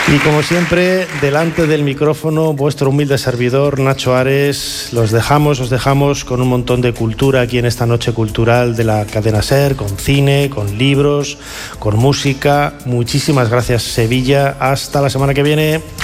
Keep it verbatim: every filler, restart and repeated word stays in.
Y como siempre, delante del micrófono, vuestro humilde servidor, Nacho Ares. Los dejamos, os dejamos con un montón de cultura aquí en esta noche cultural de la cadena SER, con cine, con libros, con música. Muchísimas gracias, Sevilla. Hasta la semana que viene.